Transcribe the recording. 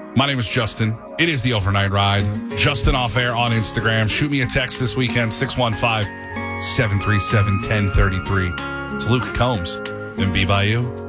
My name is Justin. It is the Overnight Ride. Justin Off Air on Instagram. Shoot me a text this weekend, 615-737-1033. It's Luke Combs in Be By You.